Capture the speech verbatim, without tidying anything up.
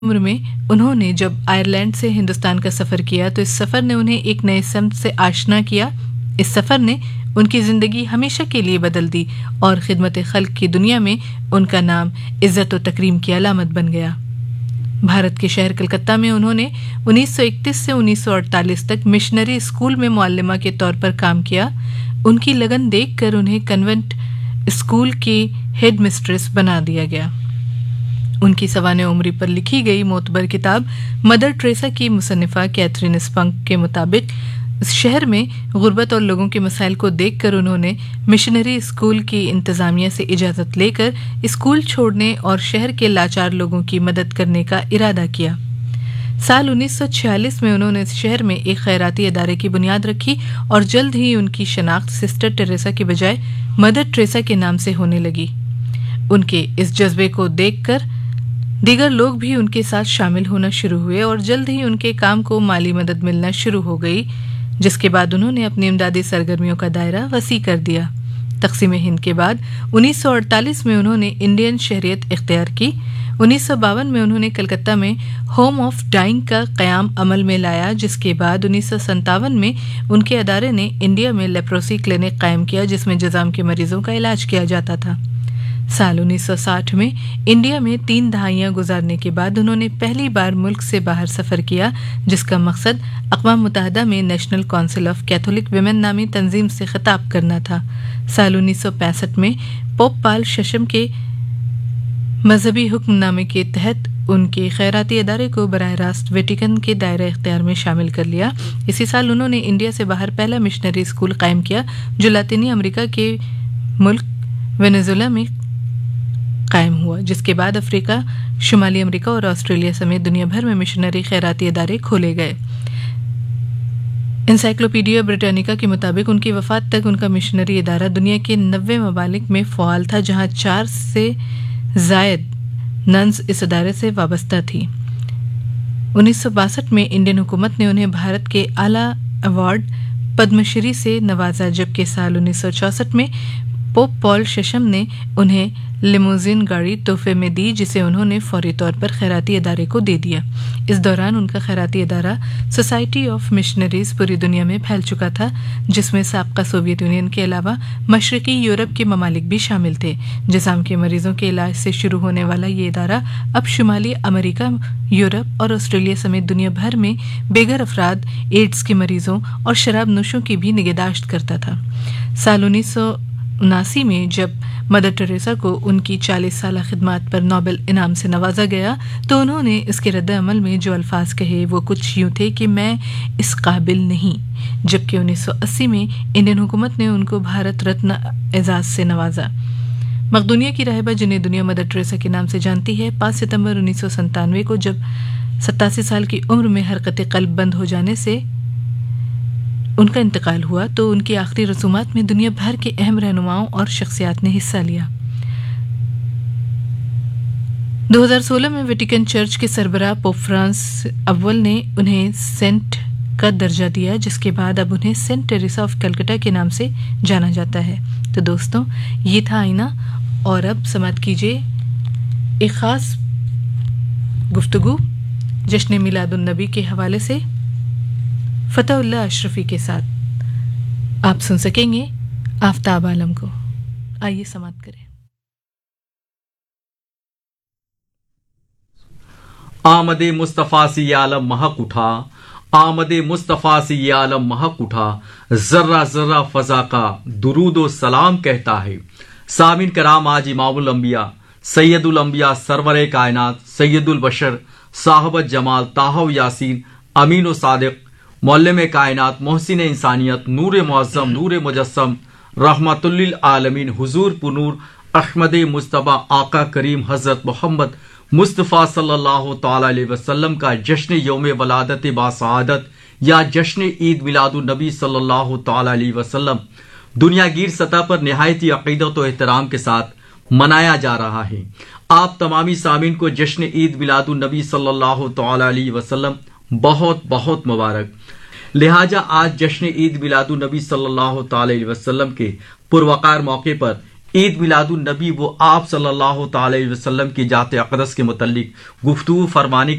عمر میں انہوں نے جب آئرلینڈ سے ہندوستان کا سفر کیا تو اس سفر نے انہیں ایک نئے سمت سے آشنا کیا۔ اس سفر نے ان کی زندگی ہمیشہ کے لیے بدل دی اور خدمت خلق کی دنیا میں ان کا نام عزت و تکریم کی علامت بن گیا۔ بھارت کے شہر کلکتہ میں انہوں نے انیس سو اکتیس سے انیس سو اڑتالیس تک مشنری اسکول میں معلمہ کے طور پر کام کیا۔ ان کی لگن دیکھ کر انہیں کنونٹ اسکول کی ہیڈ مسٹریس بنا دیا گیا۔ ان کی سوانح عمری پر لکھی گئی معتبر کتاب مدر ٹریسا کی مصنفہ کیتھرین اسپنک کے مطابق اس شہر میں غربت اور لوگوں کے مسائل کو دیکھ کر انہوں نے مشنری اسکول کی انتظامیہ سے اجازت لے کر اسکول چھوڑنے اور شہر کے لاچار لوگوں کی مدد کرنے کا ارادہ کیا۔ سال انیس سو چھیالیس میں انہوں نے اس شہر میں ایک خیراتی ادارے کی بنیاد رکھی اور جلد ہی ان کی شناخت سسٹر ٹریسا کے بجائے مدر ٹریسا کے نام سے ہونے لگی۔ ان کے اس جذبے کو دیکھ کر دیگر لوگ بھی ان کے ساتھ شامل ہونا شروع ہوئے اور جلد ہی ان کے کام کو مالی مدد ملنا شروع ہو گئی، جس کے بعد انہوں نے اپنی امدادی سرگرمیوں کا دائرہ وسیع کر دیا۔ تقسیم ہند کے بعد انیس سو اڑتالیس میں انہوں نے انڈین شہریت اختیار کی۔ انیس سو باون میں انہوں نے کلکتہ میں ہوم آف ڈائنگ کا قیام عمل میں لایا، جس کے بعد انیس سو ستاون میں ان کے ادارے نے انڈیا میں لیپروسی کلینک قائم کیا، جس میں جذام کے مریضوں کا علاج کیا جاتا تھا۔ سال انیس سو ساٹھ میں انڈیا میں تین دہائیاں گزارنے کے بعد انہوں نے پہلی بار ملک سے باہر سفر کیا، جس کا مقصد اقوام متحدہ میں national council of Catholic women نامی تنظیم سے خطاب کرنا تھا۔ سال انیس سو پینسٹھ میں پوپ پال ششم کے مذہبی حکم نامے کے تحت ان کے خیراتی ادارے کو براہ راست ویٹیکن کے دائرہ اختیار میں شامل کر لیا۔ اسی سال انہوں نے انڈیا سے باہر پہلا مشنری اسکول قائم کیا جو لاطینی امریکہ کے ملک وینزویلا میں قائم ہوا، جس کے بعد افریقہ، شمالی امریکہ اور آسٹریلیا سمیت دنیا بھر میں مشنری خیراتی ادارے کھولے گئے۔ انسائکلوپیڈیا بریٹانیکا کے مطابق ان کی وفات تک ان کا مشنری ادارہ دنیا کے نوے ممالک میں فعال تھا، جہاں چار سے زائد ننز اس ادارے سے وابستہ تھی۔ انیس سو باسٹھ میں انڈین حکومت نے انہیں بھارت کے اعلیٰ ایوارڈ پدم شری سے نوازا، جبکہ سال انیس سو چونسٹھ میں پوپ پال ششم نے انہیں لیموزین گاڑی تحفے میں دی، جسے انہوں نے فوری طور پر خیراتی ادارے کو دے دیا۔ اس دوران ان کا خیراتی ادارہ سوسائٹی آف مشنریز پوری دنیا میں پھیل چکا تھا، جس میں سابقہ سوویت یونین کے علاوہ مشرقی یورپ کے ممالک بھی شامل تھے۔ جذام کے مریضوں کے علاج سے شروع ہونے والا یہ ادارہ اب شمالی امریکہ، یورپ اور آسٹریلیا سمیت دنیا بھر میں بے گھر افراد، ایڈز کے مریضوں اور شراب نوشوں کی بھی نگہداشت کرتا تھا۔ سال انیس سو اناسی میں جب مدر ٹریسا کو ان کی چالیس سالہ خدمات پر نوبل انعام سے نوازا گیا تو انہوں نے اس کے رد عمل میں جو الفاظ کہے وہ کچھ یوں تھے کہ میں اس قابل نہیں، جبکہ انیس سو اسی میں انڈین حکومت نے ان کو بھارت رتن اعزاز سے نوازا۔ مقدونیہ کی راہبہ جنہیں دنیا مدر ٹریسا کے نام سے جانتی ہے، پانچ ستمبر انیس سو ستانوے کو جب ستاسی سال کی عمر میں حرکت قلب بند ہو جانے سے ان کا انتقال ہوا تو ان کی آخری رسومات میں دنیا بھر کے اہم رہنماؤں اور شخصیات نے حصہ لیا۔ دو ہزار سولہ میں ویٹیکن چرچ کے سربراہ پوپ فرانس اول نے انہیں سینٹ کا درجہ دیا، جس کے بعد اب انہیں سینٹ ٹریسا آف کلکٹا کے نام سے جانا جاتا ہے۔ تو دوستوں، یہ تھا آئینہ، اور اب سماعت کیجیے ایک خاص گفتگو جشن میلاد النبی کے حوالے سے فتح اللہ اشرفی کے ساتھ۔ آپ سن سکیں گے آفتاب عالم کو۔ آئیے سماعت کریں۔ آمد مصطفیٰ سے یہ عالم مہک اٹھا، آمد مصطفیٰ سے یہ عالم مہک اٹھا، ذرہ ذرہ فضا کا درود و سلام کہتا ہے۔ سامعین کرام، آج امام الانبیاء، سید الانبیاء، سرور کائنات، سید البشر، صاحب جمال، طٰہٰ و یاسین، امین و صادق، معلم کائنات، محسن انسانیت، نور معظم، نور مجسم، رحمت للعالمین، حضور پنور احمد مصطفیٰ، آقا کریم حضرت محمد مصطفیٰ صلی اللہ تعالی علیہ وسلم کا جشن یوم ولادت باسعادت یا جشن عید میلاد النبی صلی اللہ تعالی علیہ وسلم دنیا گیر سطح پر نہایت ہی عقیدت و احترام کے ساتھ منایا جا رہا ہے۔ آپ تمامی سامعین کو جشن عید میلاد النبی صلی اللہ تعالی علیہ وسلم بہت بہت مبارک۔ لہٰذا آج جشن عید میلاد النبی صلی اللہ تعالی علیہ وسلم کے پروقار موقع پر عید میلاد النبی وہ آپ صلی اللہ تعالی وسلم کی ذات اقدس کے متعلق گفتگو فرمانے